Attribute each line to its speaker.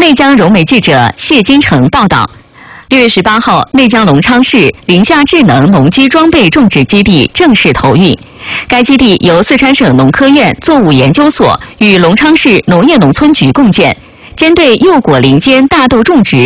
Speaker 1: 内江融媒记者谢金城报道。6月18号，内江隆昌市林下智能农机装备种植基地正式投运。该基地由四川省农科院作物研究所与隆昌市农业农村局共建，针对柚果林间大豆种植